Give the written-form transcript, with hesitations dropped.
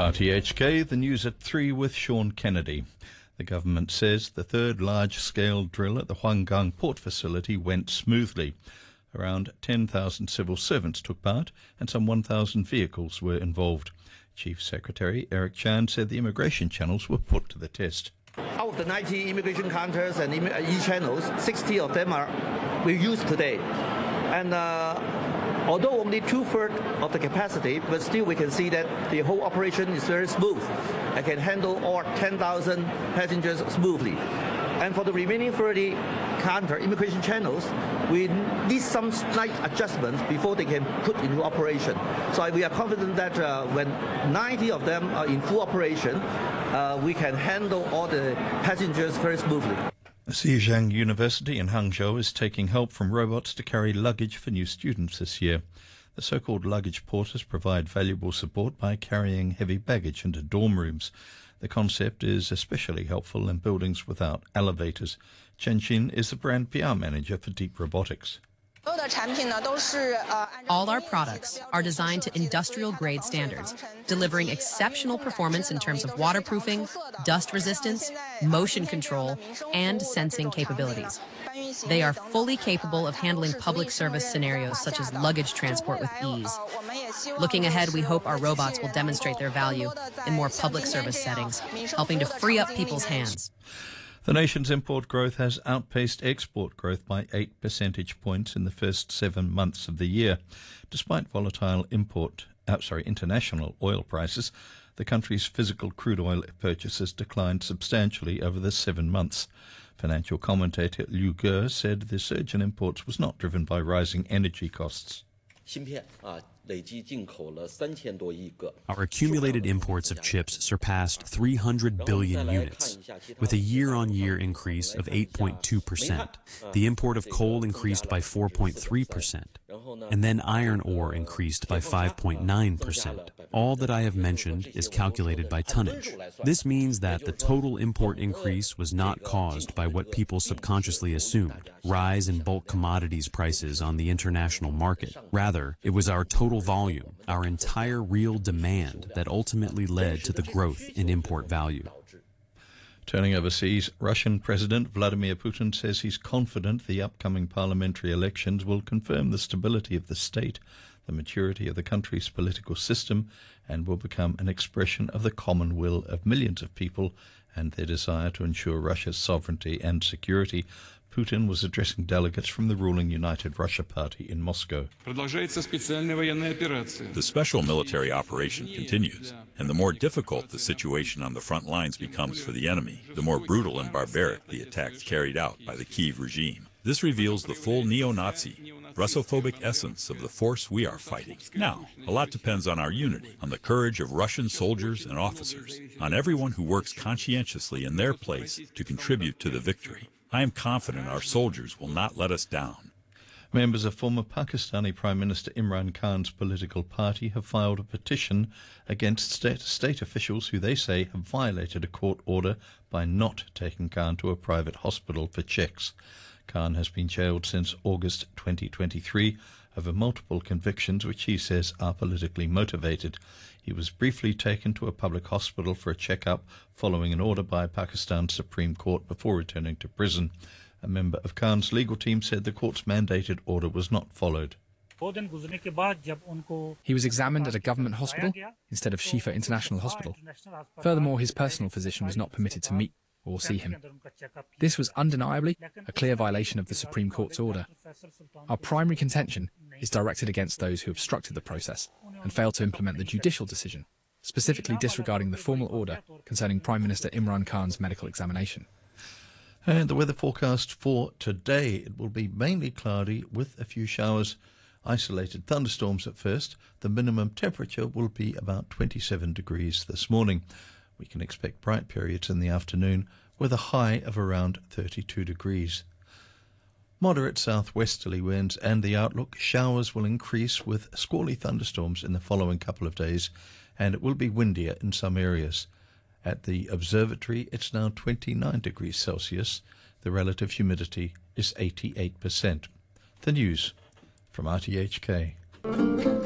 RTHK, the news at 3 with Sean Kennedy. The government says the third large-scale drill at the Huanggang port facility went smoothly. Around 10,000 civil servants took part and some 1,000 vehicles were involved. Chief Secretary Eric Chan said the immigration channels were put to the test. Out of the 90 immigration counters and e-channels, 60 of them we used today. And although only 2/3 of the capacity, but still we can see that the whole operation is very smooth and can handle all 10,000 passengers smoothly. And for the remaining 30 counter immigration channels, we need some slight adjustments before they can put into operation. So we are confident that when 90 of them are in full operation, we can handle all the passengers very smoothly. Zhejiang University in Hangzhou is taking help from robots to carry luggage for new students this year. The so-called luggage porters provide valuable support by carrying heavy baggage into dorm rooms. The concept is especially helpful in buildings without elevators. Chen Xin is the brand PR manager for Deep Robotics. All our products are designed to industrial-grade standards, delivering exceptional performance in terms of waterproofing, dust resistance, motion control, and sensing capabilities. They are fully capable of handling public service scenarios such as luggage transport with ease. Looking ahead, we hope our robots will demonstrate their value in more public service settings, helping to free up people's hands. The nation's import growth has outpaced export growth by 8 percentage points in the first 7 months of the year. Despite volatile international oil prices, the country's physical crude oil purchases declined substantially over the 7 months. Financial commentator Liu Ge said the surge in imports was not driven by rising energy costs. Our accumulated imports of chips surpassed 300 billion units, with a year-on-year increase of 8.2%. The import of coal increased by 4.3%, and then iron ore increased by 5.9%. All that I have mentioned is calculated by tonnage. This means that the total import increase was not caused by what people subconsciously assumed, rise in bulk commodities prices on the international market. Rather, it was our total volume, our entire real demand that ultimately led to the growth in import value. Turning overseas, Russian President Vladimir Putin says he's confident the upcoming parliamentary elections will confirm the stability of the state, the maturity of the country's political system, and will become an expression of the common will of millions of people and their desire to ensure Russia's sovereignty and security. Putin was addressing delegates from the ruling United Russia Party in Moscow. The special military operation continues, and the more difficult the situation on the front lines becomes for the enemy, the more brutal and barbaric the attacks carried out by the Kyiv regime. This reveals the full neo-Nazi, Russophobic essence of the force we are fighting. Now, a lot depends on our unity, on the courage of Russian soldiers and officers, on everyone who works conscientiously in their place to contribute to the victory. I am confident our soldiers will not let us down. Members of former Pakistani Prime Minister Imran Khan's political party have filed a petition against state officials who they say have violated a court order by not taking Khan to a private hospital for checks. Khan has been jailed since August 2023 over multiple convictions which he says are politically motivated. He was briefly taken to a public hospital for a checkup following an order by Pakistan's Supreme Court before returning to prison. A member of Khan's legal team said the court's mandated order was not followed. He was examined at a government hospital instead of Shifa International Hospital. Furthermore, his personal physician was not permitted to meet or see him. This was undeniably a clear violation of the Supreme Court's order. Our primary contention is directed against those who obstructed the process and failed to implement the judicial decision, specifically disregarding the formal order concerning Prime Minister Imran Khan's medical examination. And the weather forecast for today, it will be mainly cloudy with a few showers, isolated thunderstorms at first. The minimum temperature will be about 27 degrees this morning. We can expect bright periods in the afternoon with a high of around 32 degrees. Moderate southwesterly winds and the outlook, showers will increase with squally thunderstorms in the following couple of days, and it will be windier in some areas. At the observatory, it's now 29 degrees Celsius. The relative humidity is 88%. The news from RTHK.